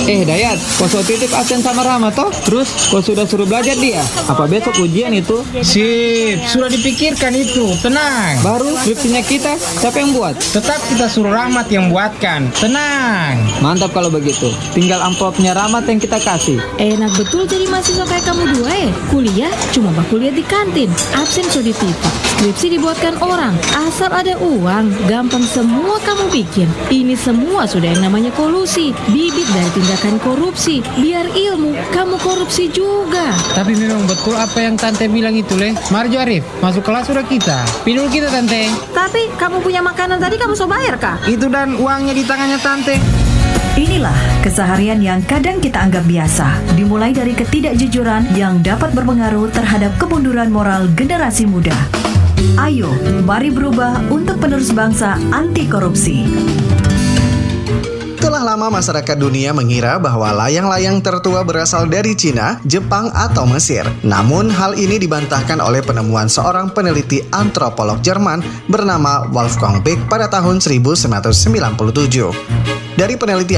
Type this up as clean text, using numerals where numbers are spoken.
Dayat, kau sudah titip absen sama Rama toh? Terus kau sudah suruh belajar dia? Apa besok ujian itu? Sip, sudah dipikirkan itu, tenang. Baru skripsinya kita, siapa yang buat? Tetap kita suruh Rahmat yang buatkan, tenang. Mantap kalau begitu. Tinggal amplopnya Rahmat yang kita kasih. Enak betul jadi mahasiswa kayak kamu dua Kuliah cuma kuliah di kantin. Absen sudah dititip. Skripsi dibuatkan orang. Asal ada uang, gampang semua kamu bikin. Ini semua sudah yang namanya kolusi. Bibit dari tindakan korupsi. Biar ilmu, kamu korupsi juga. Tapi memang betul apa yang Tante bilang itu, Le. Marjo Arif, masuk kelas sudah kita. Pinul kita, Tante. Tapi kamu punya makanan tadi kamu so bayar kah? Itu dan uangnya di tangannya Tante. Inilah keseharian yang kadang kita anggap biasa, dimulai dari ketidakjujuran yang dapat berpengaruh terhadap kemunduran moral generasi muda. Ayo, mari berubah untuk penerus bangsa anti korupsi. Telah lama masyarakat dunia mengira bahwa layang-layang tertua berasal dari Cina, Jepang, atau Mesir. Namun hal ini dibantahkan oleh penemuan seorang peneliti antropolog Jerman bernama Wolfgang Beck pada tahun 1997. Dari penelitian